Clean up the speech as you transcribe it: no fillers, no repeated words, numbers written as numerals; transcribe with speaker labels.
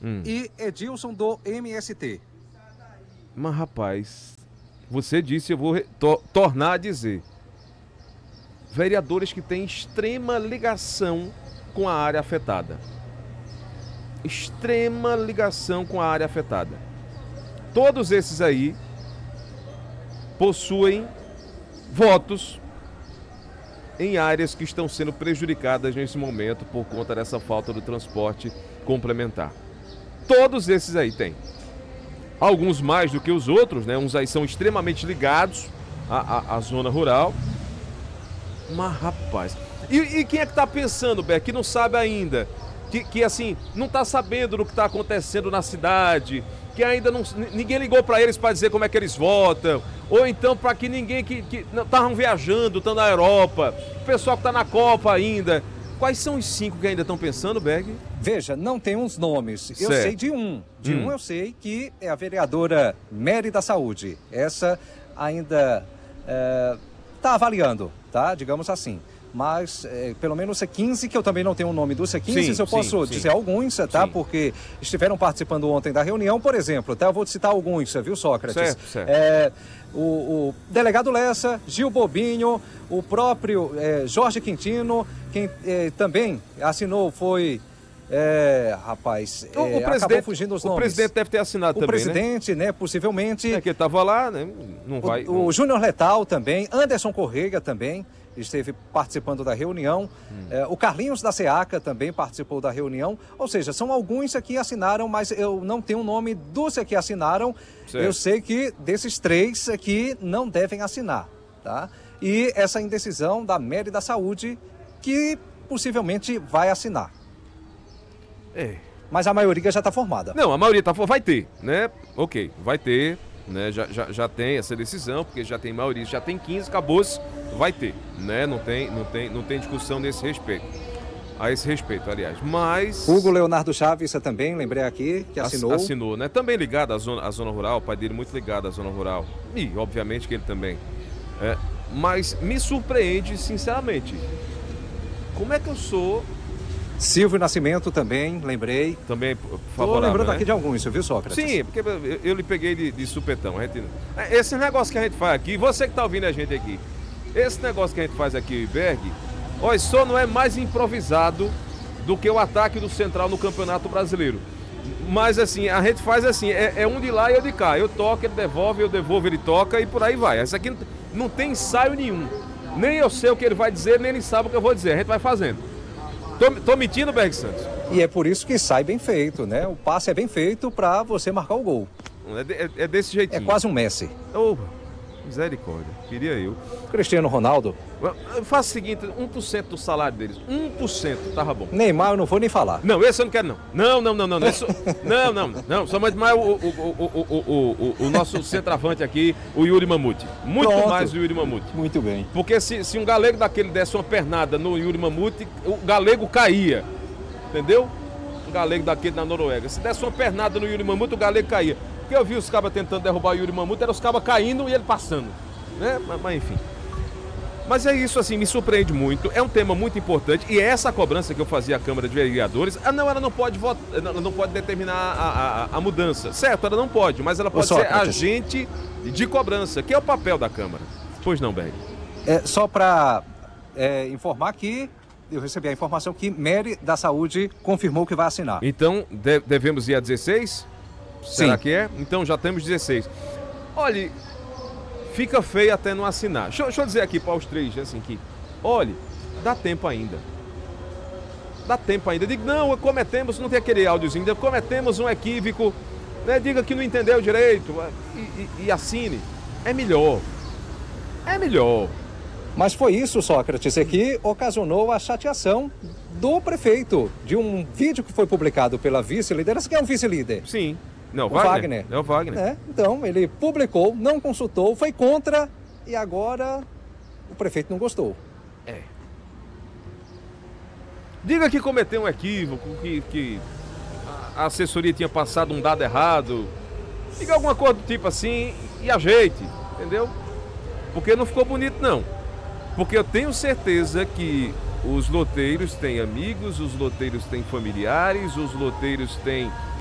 Speaker 1: e Edilson do MST.
Speaker 2: Mas, rapaz, você disse, eu vou tornar a dizer. Vereadores que têm extrema ligação com a área afetada. Extrema ligação com a área afetada. Todos esses aí possuem votos em áreas que estão sendo prejudicadas nesse momento por conta dessa falta do transporte complementar. Todos esses aí têm. Alguns mais do que os outros, né? Uns aí são extremamente ligados à zona rural. Mas, rapaz... E quem é que tá pensando, Beck, que não sabe ainda? Que assim, não tá sabendo do que tá acontecendo na cidade, que ainda ninguém ligou para eles para dizer como é que eles votam, ou então para que ninguém que estavam viajando, estão na Europa, o pessoal que tá na Copa ainda. Quais são os 5 que ainda estão pensando, Berg?
Speaker 1: Veja, não tem uns nomes. Eu
Speaker 2: certo.
Speaker 1: sei de um. De um eu sei que é a vereadora Mary da Saúde. Essa ainda está avaliando, tá? Digamos assim. Mas pelo menos C15, que eu também não tenho o nome do C15, eu posso dizer alguns, tá? Sim. Porque estiveram participando ontem da reunião, por exemplo, tá? Eu vou citar alguns, viu, Sócrates?
Speaker 2: Certo.
Speaker 1: O delegado Lessa, Gil Bobinho, o próprio Jorge Quintino, quem também assinou foi... acabou fugindo os nomes.
Speaker 2: O presidente deve ter assinado também,
Speaker 1: né? O presidente, né? Possivelmente.
Speaker 2: É que ele estava lá, né? Não vai...
Speaker 1: O Júnior Letal também, Anderson Correia também esteve participando da reunião. O Carlinhos da SEACA também participou da reunião. Ou seja, são alguns que assinaram, mas eu não tenho o nome dos que assinaram. Certo. Eu sei que desses 3 aqui não devem assinar, tá? E essa indecisão da Mary da Saúde, que possivelmente vai assinar. Mas a maioria já está formada.
Speaker 2: Não, a maioria vai ter, né? Ok, vai ter, né? Já tem essa decisão, porque já tem maioria, já tem 15, acabou-se, vai ter, né? Não tem discussão nesse respeito. A esse respeito, aliás. Mas...
Speaker 1: Hugo Leonardo Chaves também, lembrei aqui, que assinou.
Speaker 2: Assinou, né? Também ligado à zona rural, o pai dele muito ligado à zona rural. E, obviamente, que ele também. Mas me surpreende, sinceramente. Como é que eu sou...
Speaker 1: Silvio Nascimento também, lembrei.
Speaker 2: Também favorável,
Speaker 1: Tô lembrando, né? Aqui de alguns, viu, Sócrates?
Speaker 2: Sim, porque eu lhe peguei de supetão. Esse negócio que a gente faz aqui, você que tá ouvindo a gente aqui, esse negócio que a gente faz aqui, Berg, olha, só não é mais improvisado do que o ataque do Central no Campeonato Brasileiro. Mas assim, a gente faz assim, é um de lá e eu de cá. Eu toco, ele devolve, eu devolvo, ele toca e por aí vai. Essa aqui não tem ensaio nenhum. Nem eu sei o que ele vai dizer, nem ele sabe o que eu vou dizer. A gente vai fazendo. Tô mentindo, Berg Santos?
Speaker 1: E é por isso que sai bem feito, né? O passe é bem feito para você marcar o gol.
Speaker 2: É desse jeitinho.
Speaker 1: É quase um Messi.
Speaker 2: Misericórdia, queria eu.
Speaker 1: Cristiano Ronaldo.
Speaker 2: Faça o seguinte, 1% do salário deles, 1% tava bom.
Speaker 1: Neymar eu não vou nem falar.
Speaker 2: Não, esse eu não quero não. Não, só mais o nosso centroavante aqui, o Yuri Mamute. Muito mais o Yuri Mamute.
Speaker 1: Muito bem.
Speaker 2: Porque se um galego daquele desse uma pernada no Yuri Mamute, o galego caía, entendeu? Um galego daquele na Noruega. Se desse uma pernada no Yuri Mamute, o galego caía. Porque eu vi os cabas tentando derrubar o Yuri Mamute, eram os cabas caindo e ele passando, né? Mas enfim. Mas é isso, assim, me surpreende muito. É um tema muito importante e é essa cobrança que eu fazia à Câmara de Vereadores. Ela não pode ela não pode determinar a mudança. Certo, ela não pode, mas ela pode ser agente de cobrança, que é o papel da Câmara. Pois não, Berg?
Speaker 1: Só para informar que eu recebi a informação que Mary da Saúde confirmou que vai assinar.
Speaker 2: Então, devemos ir a 16?
Speaker 1: Sim.
Speaker 2: Será que é? Então já temos 16. Olha, fica feio até não assinar. Deixa eu dizer aqui para os 3, assim, que, olha, dá tempo ainda. Dá tempo ainda. Digo, não tem aquele áudiozinho, cometemos um equívoco, né? Diga que não entendeu direito e assine. É melhor.
Speaker 1: Mas foi isso, Sócrates, que ocasionou a chateação do prefeito, de um vídeo que foi publicado pela vice-liderança, que é um vice-líder.
Speaker 2: Sim. Não,
Speaker 1: o Wagner.
Speaker 2: É o Wagner.
Speaker 1: Então, ele publicou, não consultou, foi contra e agora o prefeito não gostou.
Speaker 2: Diga que cometeu um equívoco, que a assessoria tinha passado um dado errado. Diga alguma coisa do tipo assim e ajeite, entendeu? Porque não ficou bonito, não. Porque eu tenho certeza que os loteiros têm amigos, os loteiros têm familiares, os loteiros têm